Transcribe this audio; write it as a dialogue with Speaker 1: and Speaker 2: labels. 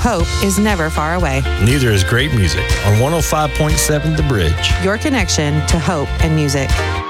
Speaker 1: hope is never far away.
Speaker 2: Neither is great music on 105.7 The Bridge.
Speaker 1: Your connection to hope and music.